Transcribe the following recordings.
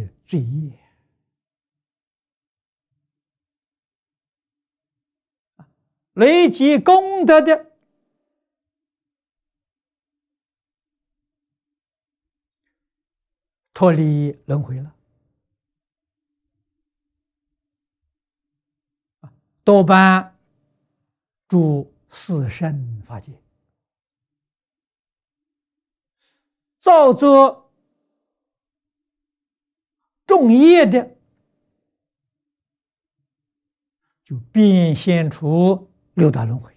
的罪业。累积功德的，脱离轮回了，多半住四圣法界。造作重业的，就变现出六道轮回。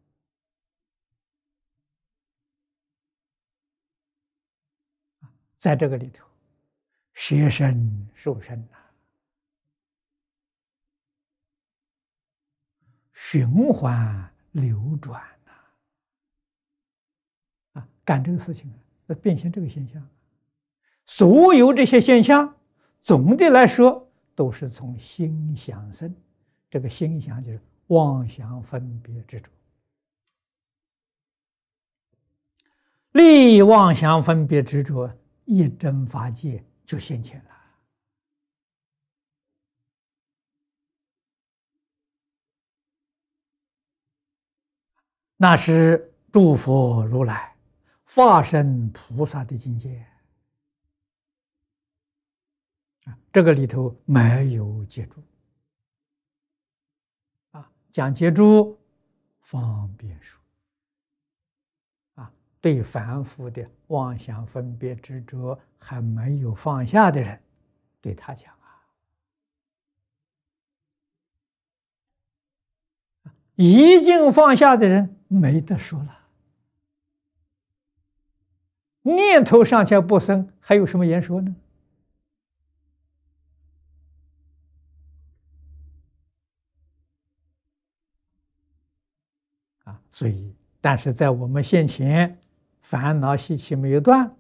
在这个里头，舍身受身呐，循环流转呐，干这个事情啊，变现这个现象。所有这些现象，总的来说都是从心想生。这个心想就是妄想分别执着，立妄想分别执着，一真法界就现前了。那是诸佛如来、化身菩萨的境界。这个里头没有借助。讲借助方便说。对凡夫的妄想分别执着还没有放下的人，对他讲已经放下的人没得说了，念头尚且不生，还有什么言说呢？所以，但是在我们现前烦恼习气没有断，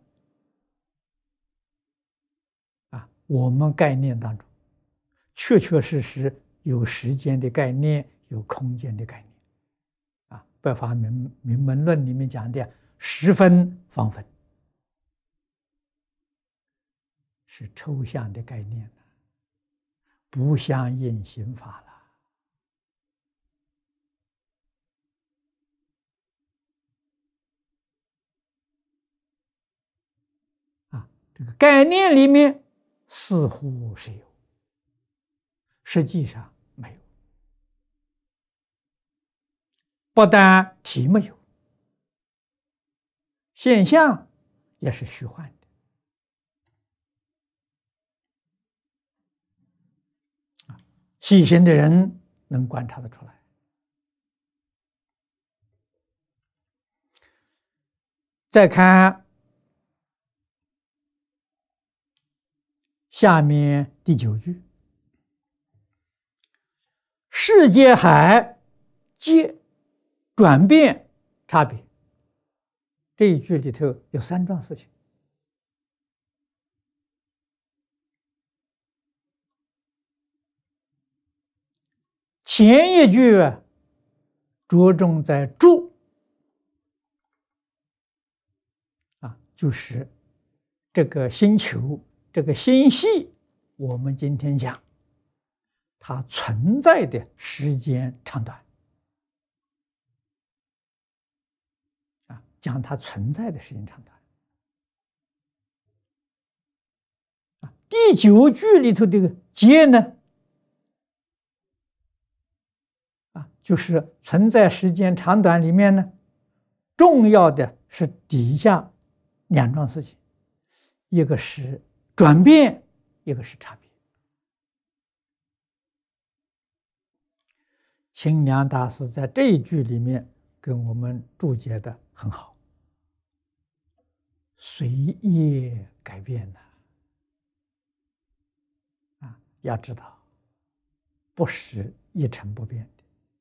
我们概念当中确确实实有时间的概念，有空间的概念。百法明门论里面讲的十分方分，是抽象的概念，不相应刑法了。这个概念里面似乎是有，实际上没有。不但体没有，现象也是虚幻的。细心的人能观察得出来。再看下面第9句，世界海皆转变差别。这一句里头有3桩事情。前一句着重在住，就是这个星球、这个星系，我们今天讲它存在的时间长短。讲它存在的时间长短。第9句里头这个劫呢，就是存在时间长短里面呢，重要的是底下2桩事情，一个是转变，一个是差别。清凉大师在这一句里面跟我们注解的很好，随业改变的。要知道，不是一成不变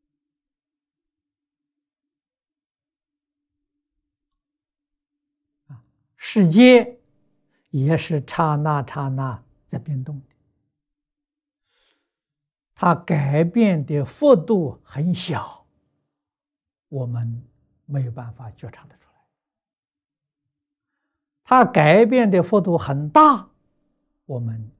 的。世界也是刹那刹那在变动的，它改变的幅度很小，我们没有办法觉察得出来；它改变的幅度很大，我们